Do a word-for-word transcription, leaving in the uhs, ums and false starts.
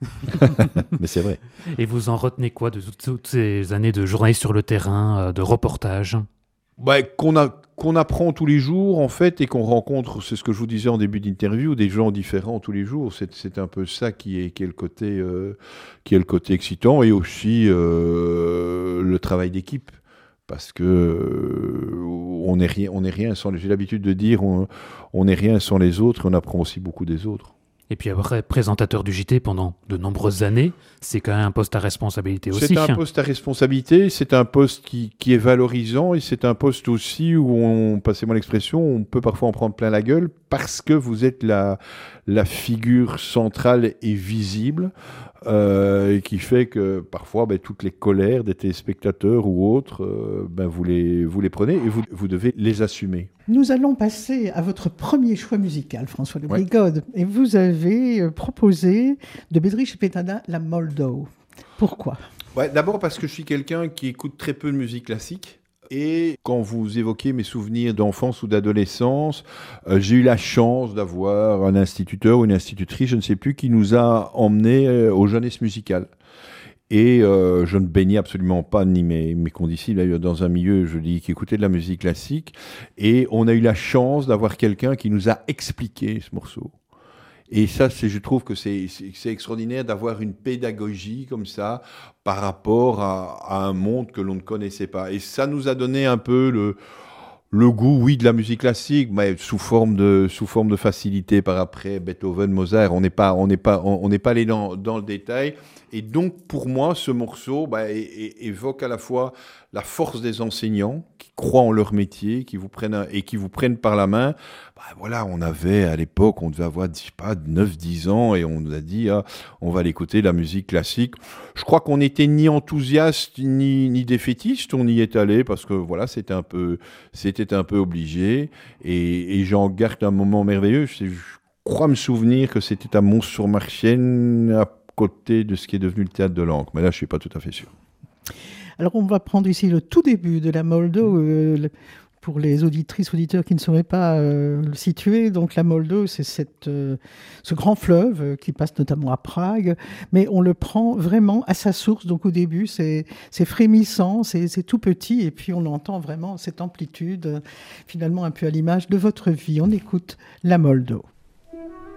Mais c'est vrai. Et vous en retenez quoi de toutes, toutes ces années de journée sur le terrain, de reportage ? Bah, qu'on, a, qu'on apprend tous les jours, en fait, et qu'on rencontre, c'est ce que je vous disais en début d'interview, des gens différents tous les jours. C'est, c'est un peu ça qui est, qui est, le, côté, euh, qui est le côté excitant, et aussi euh, le travail d'équipe. Parce que euh, on n'est rien, on n'est rien sans, j'ai l'habitude de dire, on, on n'est rien sans les autres, et on apprend aussi beaucoup des autres. Et puis après, présentateur du J T pendant de nombreuses années, c'est quand même un poste à responsabilité aussi. C'est un poste à responsabilité, c'est un poste qui, qui est valorisant, et c'est un poste aussi où, on, passez-moi l'expression, on peut parfois en prendre plein la gueule parce que vous êtes la, la figure centrale et visible, euh, et qui fait que parfois ben, toutes les colères des téléspectateurs ou autres, euh, ben, vous, les, vous les prenez et vous, vous devez les assumer. Nous allons passer à votre premier choix musical, François de Brigode. Ouais. Et vous avez proposé de Bedřich Petáda la Moldau. Pourquoi ? Ouais, d'abord parce que je suis quelqu'un qui écoute très peu de musique classique. Et quand vous évoquez mes souvenirs d'enfance ou d'adolescence, euh, j'ai eu la chance d'avoir un instituteur ou une institutrice, je ne sais plus, qui nous a emmenés euh, aux jeunesses musicales. Et euh, je ne baignais absolument pas ni mes, mes condisciples d'ailleurs dans un milieu, je dis, qui écoutait de la musique classique. Et on a eu la chance d'avoir quelqu'un qui nous a expliqué ce morceau. Et ça, c'est, je trouve que c'est, c'est, c'est extraordinaire d'avoir une pédagogie comme ça par rapport à, à un monde que l'on ne connaissait pas. Et ça nous a donné un peu le, le goût, oui, de la musique classique, mais sous forme de, sous forme de facilité par après Beethoven, Mozart. On n'est pas, on n'est pas, on n'est pas allé dans, dans le détail. Et donc, pour moi, ce morceau bah, é- é- évoque à la fois la force des enseignants qui croient en leur métier, qui vous prennent un, et qui vous prennent par la main. Bah, voilà, on avait, à l'époque, on devait avoir, je sais pas, neuf dix ans, et on nous a dit, ah, on va l'écouter, la musique classique. Je crois qu'on n'était ni enthousiaste, ni, ni défaitiste, on y est allé, parce que voilà, c'était un peu, c'était un peu obligé, et, et j'en garde un moment merveilleux. Je, je crois me souvenir que c'était à Mons-sur-Marchienne, à côté de ce qui est devenu le théâtre de l'Ancre. Mais là, je ne suis pas tout à fait sûr. Alors, on va prendre ici le tout début de la Moldau. Euh, le, pour les auditrices, auditeurs qui ne sauraient pas euh, le situer, donc la Moldau, c'est cette, euh, ce grand fleuve euh, qui passe notamment à Prague, mais on le prend vraiment à sa source. Donc, au début, c'est, c'est frémissant, c'est, c'est tout petit, et puis on entend vraiment cette amplitude, euh, finalement un peu à l'image de votre vie. On écoute la Moldau.